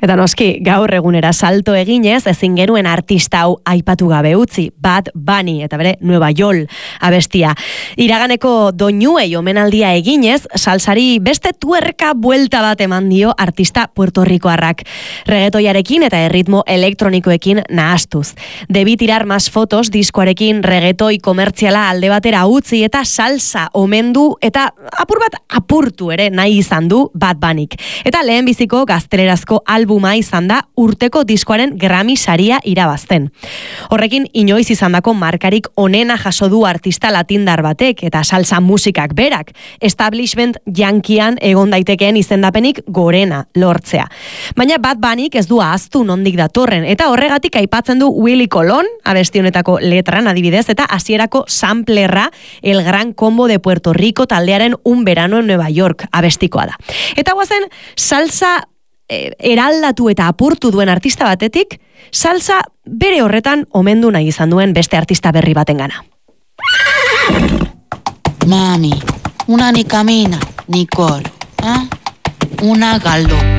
Eta noski, gaur egunera salto eginez, ezin genuen artista hau aipatu gabe utzi, Bad Bunny, eta bere Nueva York abestia. Iraganeko doinuei omenaldia eginez, salsari beste tuerka buelta bat eman dio artista puertorrikoarrak. Reggaetoiarekin eta erritmo elektronikoekin nahastuz. Debí tirar más fotos diskoarekin reggaetoi komertziala alde batera utzi eta salsa omendu eta apur bat apurtu ere nahi izan du Bad Bunnyk. Eta lehen biziko gaztelerazko albuma izan da urteko diskoaren Grammy saria irabazten. Horrekin inoiz izandako markarik onena jaso du artista latindar batek eta salsa musikak berak, establishment yankian egon daitekeen izendapenik gorena lortzea. Baina Bad Bunnyk ez du ahaztu nondik datorren eta horregatik aipatzen du Willy Colón, abesti honetako letran adibidez, eta hasierako samplerra El Gran Combo de Puerto Rico taldearen Un Verano en Nueva York abestikoa da. Eta guazen salsa eraldatu eta apurtu duen artista batetik, salsa bere horretan omendu nahi izan duen beste artista berri batengana. Mami, una ni camina, ni corre, ¿eh? Una gallo.